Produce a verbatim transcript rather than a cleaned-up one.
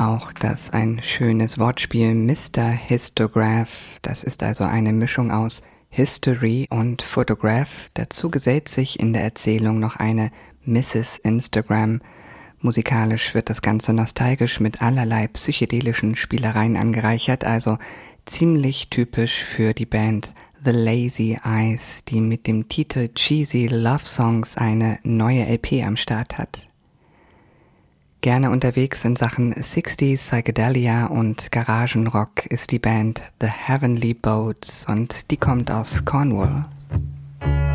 Auch das ein schönes Wortspiel Mister Histograph. Das ist also eine Mischung aus History und Photograph. Dazu gesellt sich in der Erzählung noch eine Misses Instagram. Musikalisch wird das Ganze nostalgisch mit allerlei psychedelischen Spielereien angereichert, also ziemlich typisch für die Band The Lazy Eyes, die mit dem Titel Cheesy Love Songs eine neue L P am Start hat. Gerne unterwegs in Sachen sechziger Psychedelia und Garagenrock ist die Band The Heavenly Boats und die kommt aus Cornwall.